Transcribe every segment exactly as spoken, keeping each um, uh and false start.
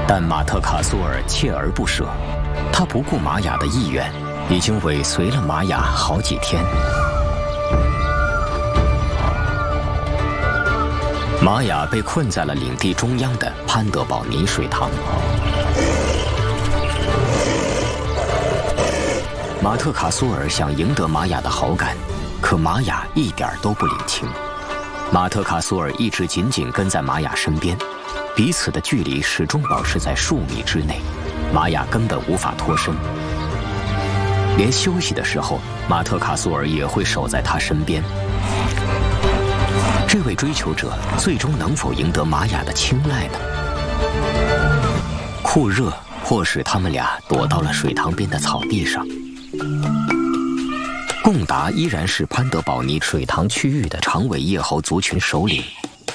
但马特卡苏尔锲而不舍，他不顾玛雅的意愿，已经尾随了玛雅好几天。玛雅被困在了领地中央的潘德保尼水塘。马特卡苏尔想赢得玛雅的好感，可玛雅一点都不领情。马特卡苏尔一直紧紧跟在玛雅身边，彼此的距离始终保持在数米之内，玛雅根本无法脱身。连休息的时候，马特卡苏尔也会守在他身边。这位追求者最终能否赢得玛雅的青睐呢？酷热迫使他们俩躲到了水塘边的草地上。贡达依然是潘德保尼水塘区域的长尾叶猴族群首领。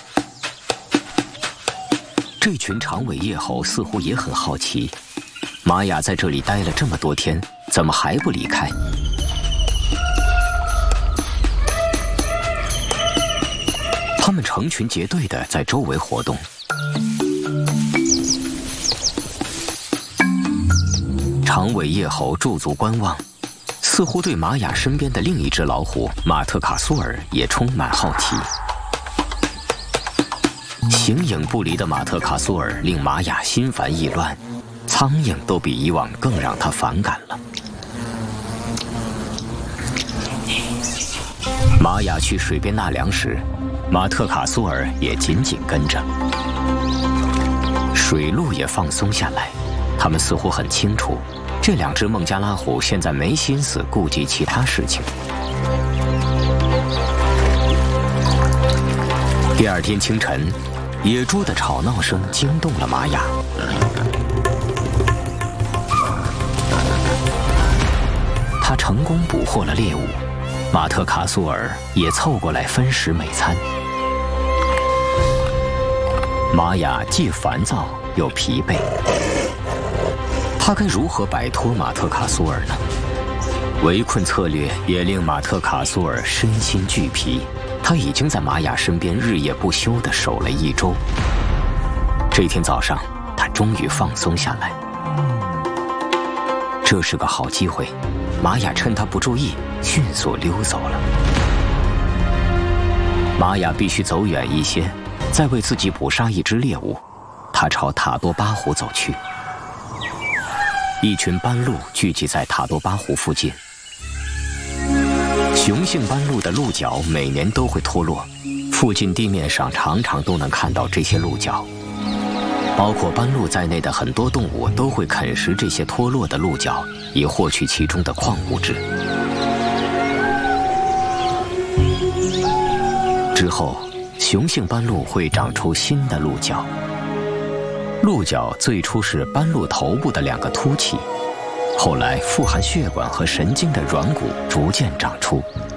这群长尾叶猴似乎也很好奇，玛雅在这里待了这么多天，怎么还不离开？他们成群结队地在周围活动。长尾叶猴驻足观望，似乎对玛雅身边的另一只老虎马特卡苏尔也充满好奇。形影不离的马特卡苏尔令玛雅心烦意乱，苍蝇都比以往更让他反感了。玛雅去水边纳凉时，马特卡苏尔也紧紧跟着。水鹿也放松下来，他们似乎很清楚，这两只孟加拉虎现在没心思顾及其他事情。第二天清晨，野猪的吵闹声惊动了玛雅。他成功捕获了猎物，马特卡苏尔也凑过来分食美餐。玛雅既烦躁又疲惫，他该如何摆脱马特卡苏尔呢？围困策略也令马特卡苏尔身心俱疲，他已经在玛雅身边日夜不休地守了一周。这天早上，他终于放松下来。这是个好机会，玛雅趁他不注意，迅速溜走了。玛雅必须走远一些，再为自己捕杀一只猎物。他朝塔多巴湖走去。一群斑鹿聚集在塔多巴湖附近。雄性斑鹿的鹿角每年都会脱落，附近地面上常常都能看到这些鹿角。包括斑鹿在内的很多动物都会啃食这些脱落的鹿角，以获取其中的矿物质。之后，雄性斑鹿会长出新的鹿角。鹿角最初是斑鹿头部的两个凸起，后来富含血管和神经的软骨逐渐长出。